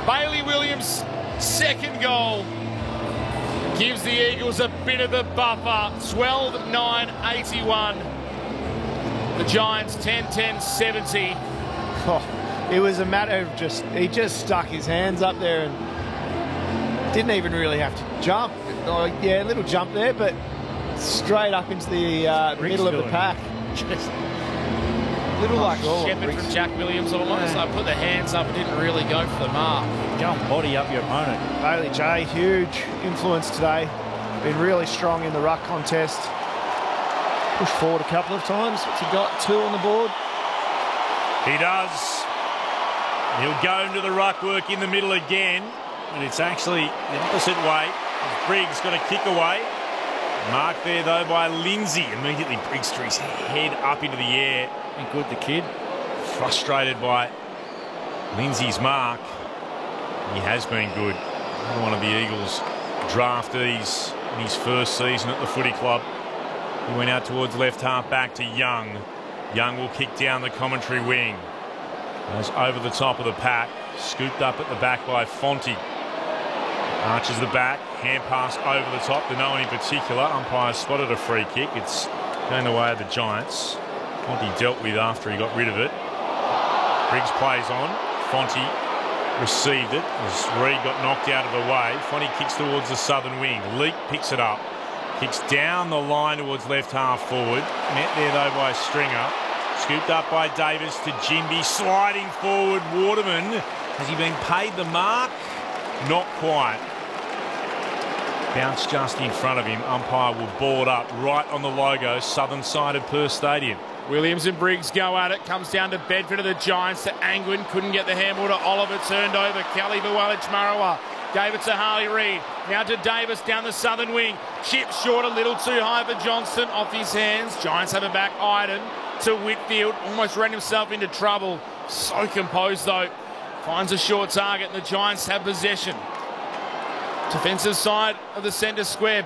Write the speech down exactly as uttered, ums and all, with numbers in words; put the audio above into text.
Bailey Williams' second goal gives the Eagles a bit of the buffer. twelve nine eighty-one. The Giants ten ten seventy. Oh, it was a matter of just, he just stuck his hands up there and didn't even really have to jump. Oh, yeah, a little jump there, but straight up into the uh, middle of the pack. Just little like oh, shepherd from Jack Williams almost. Yeah. I put the hands up and didn't really go for the mark. Go and body up your opponent. Bailey J, huge influence today. Been really strong in the ruck contest. Pushed forward a couple of times. What's he got? Two on the board. He does. He'll go into the ruck work in the middle again, and it's actually the opposite way. Briggs got a kick away. Marked there, though, by Lindsay. Immediately, Briggs threw his head up into the air. And good, the kid. Frustrated by Lindsay's mark. He has been good. One of the Eagles' draftees in his first season at the footy club. He went out towards left half back to Young. Young will kick down the commentary wing. Goes over the top of the pack. Scooped up at the back by Fonte. Arches the back. Hand pass over the top to no one in particular. Umpire spotted a free kick. It's going the way of the Giants. Fonte dealt with after he got rid of it. Briggs plays on. Fonte received it as Reid got knocked out of the way. Fonte kicks towards the southern wing. Leak picks it up. Kicks down the line towards left half forward. Met there though by Stringer. Scooped up by Davis to Jimby. Sliding forward. Waterman. Has he been paid the mark? Not quite. Bounce just in front of him. Umpire will ball it up right on the logo, southern side of Perth Stadium. Williams and Briggs go at it. Comes down to Bedford of the Giants to Angwin. Couldn't get the handball to Oliver. Turned over. Kelly Bawalic Marawa gave it to Harley Reid. Now to Davis down the southern wing. Chip short, a little too high for Johnston. Off his hands. Giants have it back. Iden to Whitfield. Almost ran himself into trouble. So composed though. Finds a short target and the Giants have possession. Defensive side of the centre square.